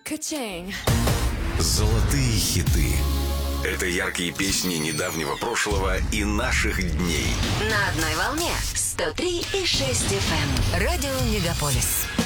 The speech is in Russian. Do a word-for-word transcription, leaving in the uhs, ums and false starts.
Ka-ching. Золотые хиты. Это яркие песни недавнего прошлого и наших дней. На одной волне сто три и шесть эф эм. Радио Мегаполис.